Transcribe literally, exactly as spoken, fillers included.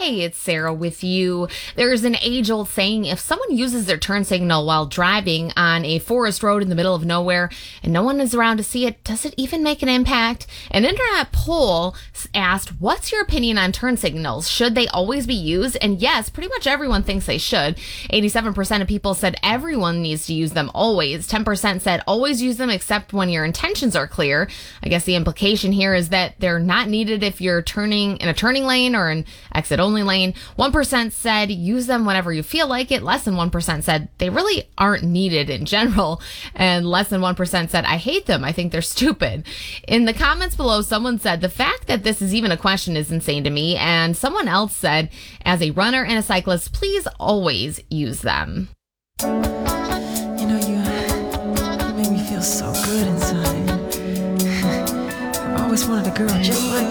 Hey, it's Sarah with you. There's an age-old saying, if someone uses their turn signal while driving on a forest road in the middle of nowhere and no one is around to see it, does it even make an impact? An internet poll asked, what's your opinion on turn signals? Should they always be used? And yes, pretty much everyone thinks they should. eighty-seven percent of people said everyone needs to use them always. ten percent said always use them except when your intentions are clear. I guess the implication here is that they're not needed if you're turning in a turning lane or an exit only lane. one percent said use them whenever you feel like it. Less than one percent said they really aren't needed in general. And less than one percent said I hate them. I think they're stupid. In the comments below, someone said the fact that this is even a question is insane to me. And someone else said, as a runner and a cyclist, please always use them. You know, you, you make me feel so good inside. I always wanted a girl just like